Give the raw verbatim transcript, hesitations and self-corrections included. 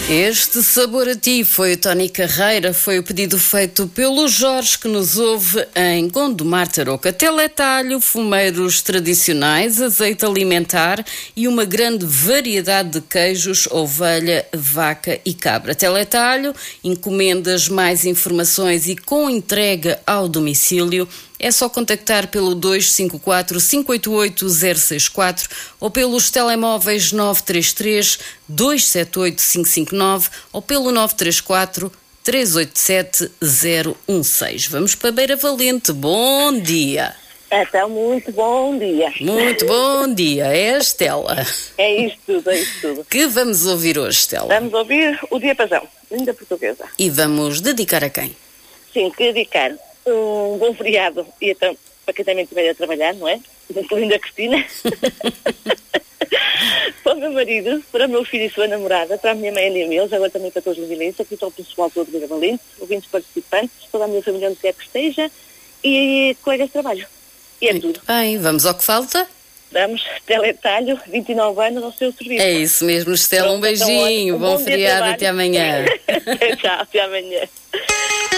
Este sabor a ti foi o Tony Carreira, foi o pedido feito pelo Jorge que nos ouve em Gondomar, Tarouca. Teletalho, fumeiros tradicionais, azeite alimentar e uma grande variedade de queijos, ovelha, vaca e cabra. Teletalho, encomendas, mais informações e com entrega ao domicílio. É só contactar pelo dois cinco quatro, cinco oito oito, zero seis quatro ou pelos telemóveis nove três três, dois sete oito, cinco cinco nove ou pelo nove três quatro, três oito sete, zero um seis. Vamos para Beira Valente. Bom dia. Então, muito bom dia. Muito bom dia. É a Estela. É isto tudo, é isto tudo. Que vamos ouvir hoje, Estela? Vamos ouvir o Diapasão, linda portuguesa. E vamos dedicar a quem? Sim, que dedicar um bom feriado e então, para quem também estiver a trabalhar, não é? Para linda Cristina. Para o meu marido, para o meu filho e sua namorada, para a minha mãe e a minha agora também para todos os vizinhos, aqui está o pessoal todo de Beira Valente, ouvintes participantes, toda a minha família onde quer que esteja e colegas de trabalho. E é tudo. Bem, vamos ao que falta? Vamos, Teletalho, vinte e nove anos ao seu serviço. É isso mesmo, Estela. Um beijinho, um bom, bom feriado, até amanhã. Tchau, até amanhã.